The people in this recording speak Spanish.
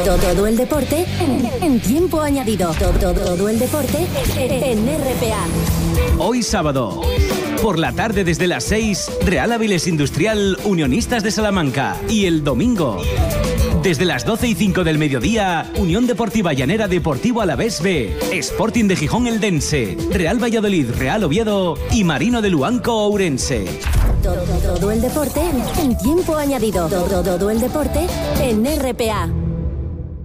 Todo el deporte en tiempo añadido. Todo el deporte en RPA. Hoy sábado, por la tarde desde las 6, Real Avilés Industrial Unionistas de Salamanca. Y el domingo, desde las 12:05 del mediodía, Unión Deportiva Llanera Deportivo Alavés B, Sporting de Gijón Eldense, Real Valladolid Real Oviedo y Marino de Luanco Ourense. Todo el deporte en tiempo añadido. Todo el deporte en RPA.